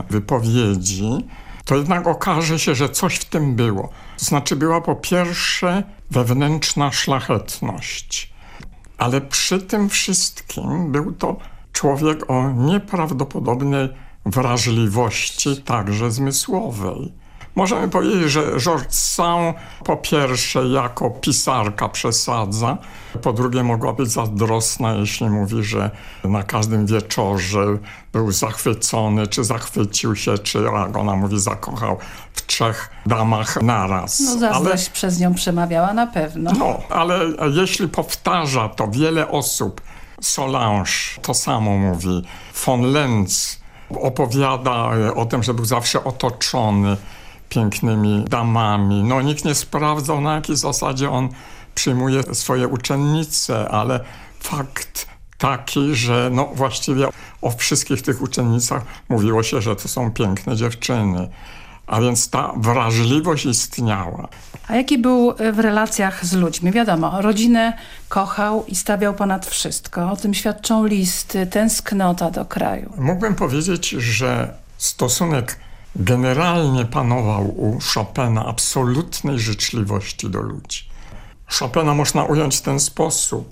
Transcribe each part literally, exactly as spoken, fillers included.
wypowiedzi, to jednak okaże się, że coś w tym było. To znaczy była po pierwsze wewnętrzna szlachetność, ale przy tym wszystkim był to człowiek o nieprawdopodobnej wrażliwości, także zmysłowej. Możemy powiedzieć, że George Sand po pierwsze jako pisarka przesadza, po drugie mogła być zazdrosna, jeśli mówi, że na każdym wieczorze był zachwycony, czy zachwycił się, czy jak ona mówi, zakochał w trzech damach naraz. No zazdrość ale, przez nią przemawiała na pewno. No, ale jeśli powtarza to wiele osób, Solange to samo mówi, von Lenz opowiada o tym, że był zawsze otoczony pięknymi damami. No nikt nie sprawdzał, na jakiej zasadzie on przyjmuje swoje uczennice, ale fakt taki, że no właściwie o wszystkich tych uczennicach mówiło się, że to są piękne dziewczyny. A więc ta wrażliwość istniała. A jaki był w relacjach z ludźmi? Wiadomo, rodzinę kochał i stawiał ponad wszystko. O tym świadczą listy, tęsknota do kraju. Mógłbym powiedzieć, że stosunek generalnie panował u Chopina absolutnej życzliwości do ludzi. Chopina można ująć w ten sposób,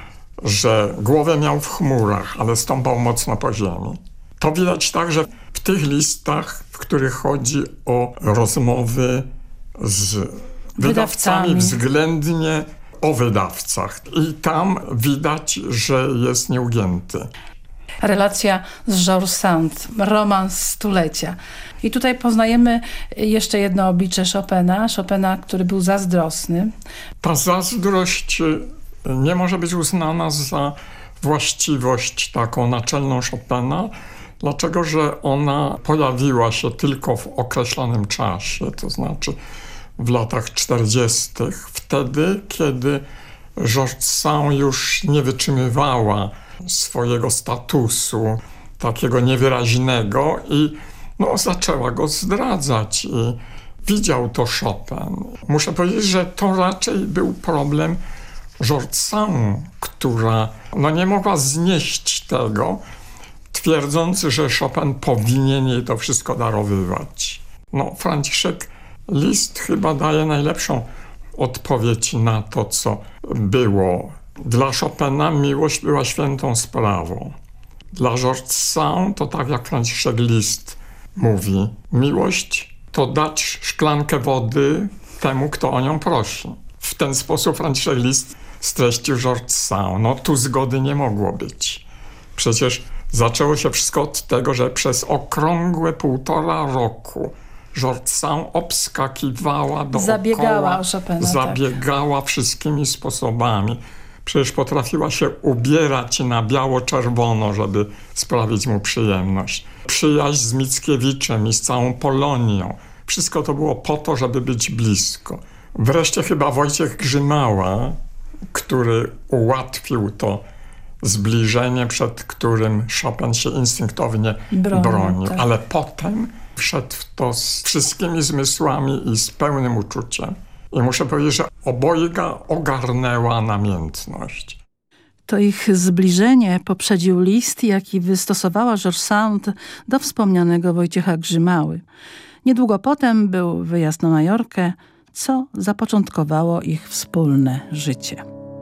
że głowę miał w chmurach, ale stąpał mocno po ziemi. To widać także w tych listach, w których chodzi o rozmowy z wydawcami, wydawcami względnie o wydawcach. I tam widać, że jest nieugięty. Relacja z George Sand, romans stulecia. I tutaj poznajemy jeszcze jedno oblicze Chopina, Chopina, który był zazdrosny. Ta zazdrość nie może być uznana za właściwość taką naczelną Chopina, dlatego że ona pojawiła się tylko w określonym czasie, to znaczy w latach czterdziestych, wtedy, kiedy George Sand już nie wytrzymywała swojego statusu, takiego niewyraźnego i no, zaczęła go zdradzać i widział to Chopin. Muszę powiedzieć, że to raczej był problem George Sand, która no, nie mogła znieść tego, twierdząc, że Chopin powinien jej to wszystko darowywać. No, Franciszek Liszt chyba daje najlepszą odpowiedź na to, co było. Dla Chopina miłość była świętą sprawą. Dla George Sand to tak jak Franciszek Liszt mówi, miłość to dać szklankę wody temu, kto o nią prosi. W ten sposób Franciszek Liszt streścił George Sand. No tu zgody nie mogło być. Przecież zaczęło się wszystko od tego, że przez okrągłe półtora roku George Sand obskakiwała dookoła, zabiegała o Chopina, zabiegała tak. wszystkimi sposobami. Przecież potrafiła się ubierać na biało-czerwono, żeby sprawić mu przyjemność. Przyjaźń z Mickiewiczem i z całą Polonią. Wszystko to było po to, żeby być blisko. Wreszcie chyba Wojciech Grzymała, który ułatwił to zbliżenie, przed którym Chopin się instynktownie bronił. bronił. Tak. Ale potem wszedł w to z wszystkimi zmysłami i z pełnym uczuciem. I muszę powiedzieć, że obojga ogarnęła namiętność. To ich zbliżenie poprzedził list, jaki wystosowała George Sand do wspomnianego Wojciecha Grzymały. Niedługo potem był wyjazd na Majorkę, co zapoczątkowało ich wspólne życie.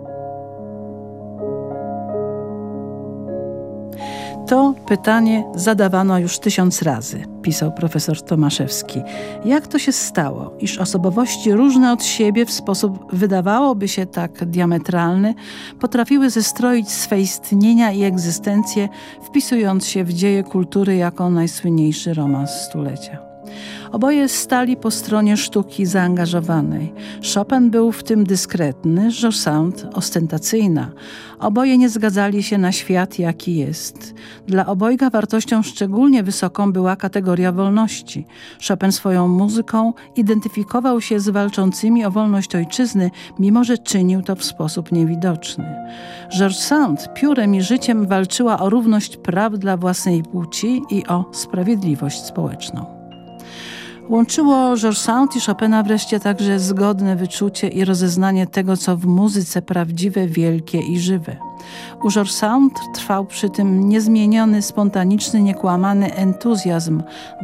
To pytanie zadawano już tysiąc razy, pisał profesor Tomaszewski. Jak to się stało, iż osobowości różne od siebie w sposób wydawałoby się tak diametralny potrafiły zestroić swe istnienia i egzystencje, wpisując się w dzieje kultury jako najsłynniejszy romans stulecia? Oboje stali po stronie sztuki zaangażowanej. Chopin był w tym dyskretny, George Sand ostentacyjna. Oboje nie zgadzali się na świat, jaki jest. Dla obojga wartością szczególnie wysoką była kategoria wolności. Chopin swoją muzyką identyfikował się z walczącymi o wolność ojczyzny, mimo że czynił to w sposób niewidoczny. George Sand piórem i życiem walczyła o równość praw dla własnej płci i o sprawiedliwość społeczną. Łączyło George Sand i Chopina wreszcie także zgodne wyczucie i rozeznanie tego, co w muzyce prawdziwe, wielkie i żywe. U George Sand trwał przy tym niezmieniony, spontaniczny, niekłamany entuzjazm